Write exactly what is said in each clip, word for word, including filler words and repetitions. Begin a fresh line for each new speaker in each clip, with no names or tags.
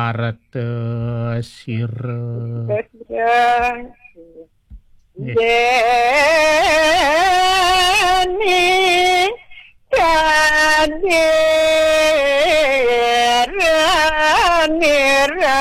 Bharata Sira.
Deni kadira.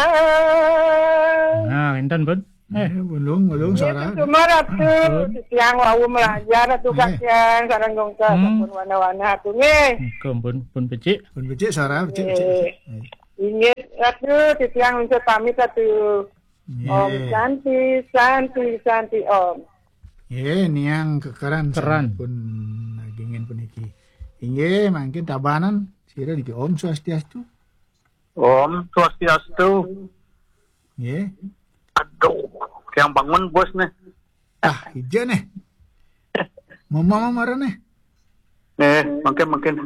Nah, enten pun.
Eh, belum, belum suara.
Cuma ratu yang wau belajar tu kakek sareng gongka pun warna-warna tu nge.
Kum pun pun becik.
Pun becik suara, becik, becik.
Ingat ratu yang bisa pamit ratu. Om Santi, Santi, Santi Om.
Ye, niang kekeran
keran
pun nagingin pun iki. Inge mangkin tabanan sira diki Om Swastiastu.
Om Swastiastu.
Ye.
Aduh, yang bangun bos nih.
Ah, hija nih. Mama marah nih.
Eh, makin makin.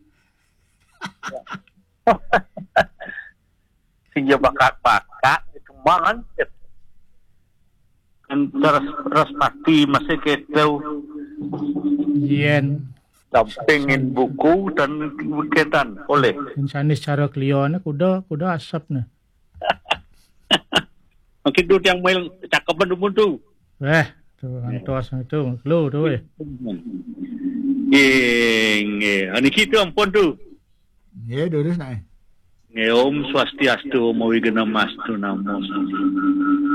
Sehingga bakat-bakat itu banget. Terus terus pasti masih kita
yen
pengen buku dan berkaitan oleh.
insani secara klione kuda kuda asap nih.
Mungkin tu yang main cakap pun tu.
Eh, tu antos itu lu tu eh.
Eh, ani kita ampun tu.
Ye, durus naik.
Om Swastiastu, mau igana mas tu namo.